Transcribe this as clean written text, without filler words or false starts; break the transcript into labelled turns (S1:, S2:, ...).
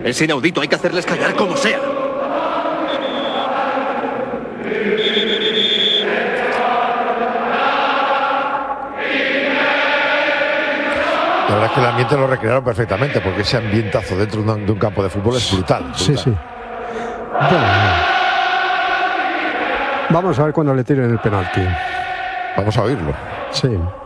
S1: Es inaudito, hay que hacerles callar como sea.
S2: La verdad es que el ambiente lo recrearon perfectamente, porque ese ambientazo dentro de un campo de fútbol es brutal.
S3: Sí, sí. Bueno, vamos a ver cuando le tiren el penalti.
S2: Vamos a oírlo.
S3: Sí.